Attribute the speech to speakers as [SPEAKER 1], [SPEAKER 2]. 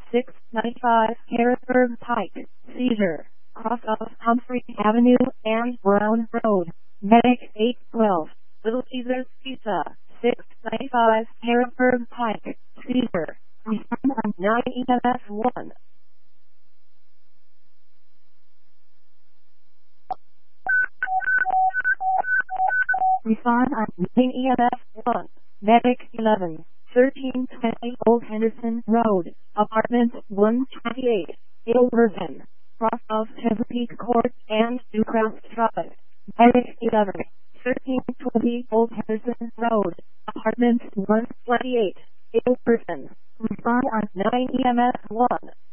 [SPEAKER 1] 695 Harrisburg Pike. Seizure. Cross of Humphrey Avenue and Brown Road. Medic 812. Little Caesars Pizza. 695 Harrisburg Pike. Seizure. Respond on 9 EMS 1. Respond on 9 EMS 1. Medic 11. 1320 Old Henderson Road. Apartment 128. Ilverton. Cross of Chesapeake Court and Dewcroft Drive. Medic 11. 1320 Old Henderson Road. Apartment 128. Ilverton. Respond on 9 EMS 1.